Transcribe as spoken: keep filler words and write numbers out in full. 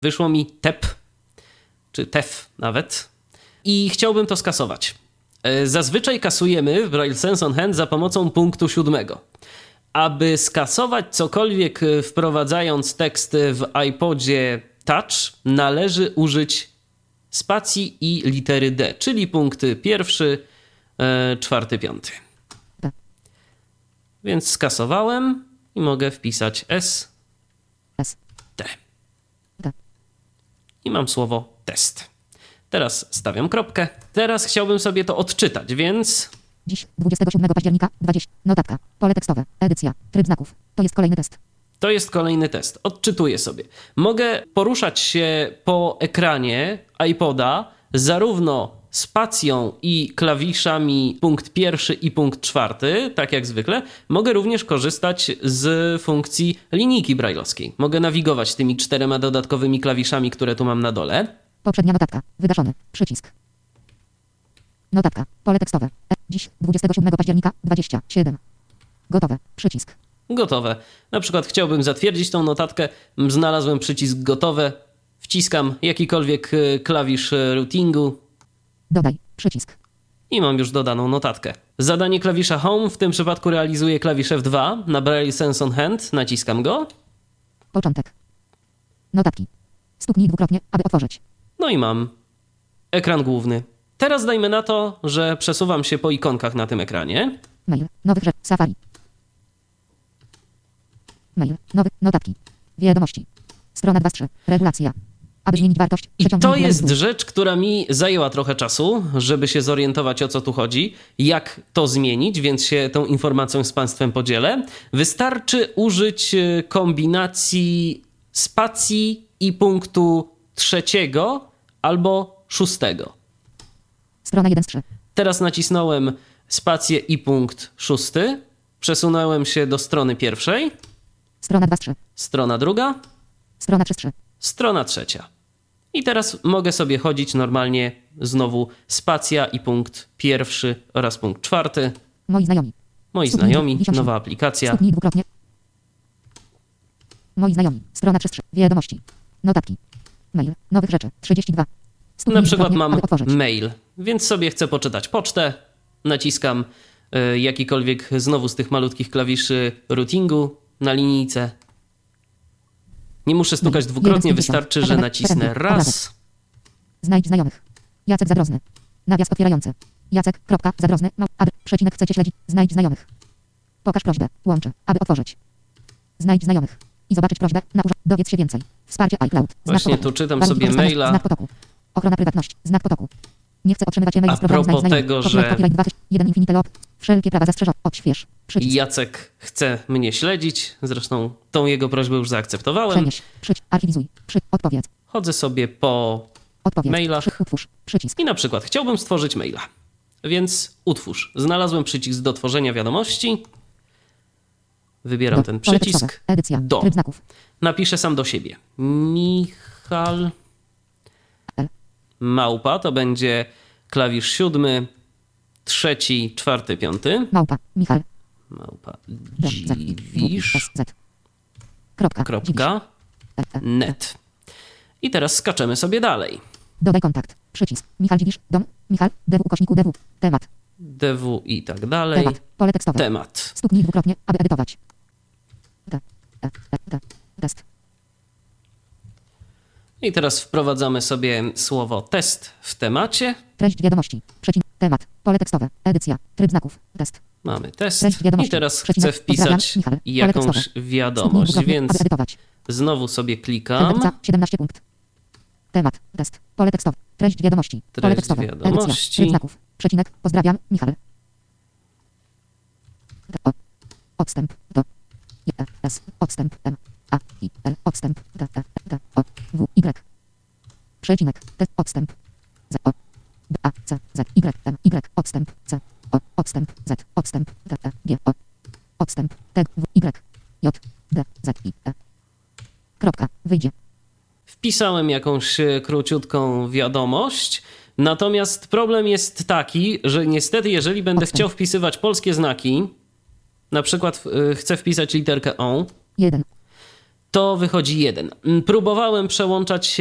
Wyszło mi tep, czy tef nawet. I chciałbym to skasować. Zazwyczaj kasujemy w Braille Sense on Hand za pomocą punktu siódmego. Aby skasować cokolwiek wprowadzając tekst w iPodzie Touch, należy użyć spacji i litery D, czyli punkty pierwszy, e, czwarty, piąty. D. Więc skasowałem i mogę wpisać S, S. T. D. I mam słowo test. Teraz stawiam kropkę. Teraz chciałbym sobie to odczytać, więc... Dziś, dwudziestego siódmego października, dwadzieścia. Notatka. Pole tekstowe. Edycja. Tryb znaków. To jest kolejny test. To jest kolejny test. Odczytuję sobie. Mogę poruszać się po ekranie iPoda zarówno spacją i klawiszami punkt pierwszy i punkt czwarty, tak jak zwykle. Mogę również korzystać z funkcji linijki brajlowskiej. Mogę nawigować tymi czterema dodatkowymi klawiszami, które tu mam na dole. Poprzednia notatka. Wygaszony. Przycisk. Notatka. Pole tekstowe. E. Dziś, dwudziestego siódmego października, dwadzieścia siedem. Gotowe. Przycisk. Gotowe. Na przykład chciałbym zatwierdzić tą notatkę. Znalazłem przycisk gotowe. Wciskam jakikolwiek klawisz routingu. Dodaj. Przycisk. I mam już dodaną notatkę. Zadanie klawisza Home w tym przypadku realizuję klawisz F dwa na Braille Sense on Hand. Naciskam go. Początek. Notatki. Stuknij dwukrotnie, aby otworzyć. No i mam ekran główny. Teraz dajmy na to, że przesuwam się po ikonkach na tym ekranie. Mail. Nowych rzeczy. Safari. Mail. Nowy. Notatki. Wiadomości. Strona dwa z trzy. Regulacja. Aby zmienić wartość. I to litery jest w dół. rzecz, która mi zajęła trochę czasu, żeby się zorientować, o co tu chodzi, jak to zmienić, więc się tą informacją z Państwem podzielę. Wystarczy użyć kombinacji spacji i punktu trzeciego albo szóstego. Strona jeden z trzy. Teraz nacisnąłem spację i punkt szósty. Przesunąłem się do strony pierwszej. Strona dwa z trzy. Strona druga. Strona trzy z trzy. Strona trzecia. I teraz mogę sobie chodzić normalnie znowu spacja i punkt pierwszy oraz punkt czwarty. Moi znajomi. Moi Stuknij znajomi, dwu- nowa aplikacja. Stuknij dwukrotnie. Moi znajomi. Strona trzy z trzy. Wiadomości. Notatki. Mail. Nowych rzeczy. trzydzieści dwa. Stuknij Na przykład dwukrotnie, mam aby otworzyć. mail, więc sobie chcę poczytać pocztę. Naciskam y, jakikolwiek znowu z tych malutkich klawiszy routingu na linijce. Nie muszę stukać Mail. dwukrotnie, jeden z pięćdziesiąt. wystarczy, że P P T. nacisnę P P T. raz. Znajdź znajomych. Jacek Zadrozny. Nawias otwierający. Jacek, kropka, Zadrozny, mał, adr, przecinek, chcecie śledzić. Znajdź znajomych. Pokaż prośbę. Łączę, aby otworzyć. Znajdź znajomych. I zobaczyć prośbę. Na urząd. Dowiedz się więcej. Wsparcie iCloud. Znak Właśnie potoku. tu czytam Warunki sobie korzystania. maila. Znak potoku. Ochrona prywatności. Znak potoku. Nie chcę otrzymywać e-maili A z programu propos Znajdź znajomych. tego, Copyright, że- copyright dwa tysiące jeden Infinite Loop. Wszelkie prawa zastrzeżone. Odśwież. Przycisk. Jacek chce mnie śledzić. Zresztą tą jego prośbę już zaakceptowałem. Przenieś. Przyć. Archiwizuj. Przy. Odpowiedz. Chodzę sobie po Odpowiedz. mailach. Przy. Utwórz. Przycisk. I na przykład chciałbym stworzyć maila. Więc utwórz. Znalazłem przycisk do tworzenia wiadomości. Wybieram Do. ten Pole przycisk. tekstowe. Edycja. Do. Tryb znaków. Napiszę sam do siebie. Michal L. Małpa to będzie klawisz siódmy, trzeci, czwarty, piąty. Małpa. Michal. Małpa D. Z. I. W. dziwisz. S. Z. Kropka. Dziwisz. Kropka. E. E. Net. I teraz skaczemy sobie dalej. Dodaj kontakt. Przycisk. Michal Dziwisz. Dom. Michal. Dw ukośniku dw. Temat. dw i tak dalej. Temat. Pole tekstowe. Temat. Stuknij dwukrotnie, aby edytować. T. E. E. T. Test. I teraz wprowadzamy sobie słowo test w temacie. Treść wiadomości. Przecinek. Temat. Pole tekstowe. Edycja. Tryb znaków. Test. Mamy test. Treść I wiadomości. teraz Przecinek. chcę wpisać Pozdrawiam, Michał. Pole jakąś tekstowe. Stuknij wiadomość, dwukrotnie, więc aby edytować. znowu sobie Tryb klikam. edycja. siedemnaście punkt. Temat. Test. Pole tekstowe. Treść wiadomości. Pole Treść tekstowe. wiadomości. Edycja. Tryb znaków. Przecinek. Pozdrawiam. Michał. T. O. Odstęp. Do. I. E. S. Odstęp. M. A. I. L. Odstęp. D. E. D. O. W. Y. Przecinek. T. Odstęp. Z. O. B. A. C. Z. Y. M. Y. Odstęp. C. O. Odstęp. Z. Odstęp. D. E. G. O. Odstęp. T. W. Y. J. D. Z. I. E. Kropka. Wyjdzie. Wpisałem jakąś e, króciutką wiadomość. Natomiast problem jest taki, że niestety jeżeli będę Odstęp. chciał wpisywać polskie znaki, na przykład e, chcę wpisać literkę O, jeden. to wychodzi jeden. Próbowałem przełączać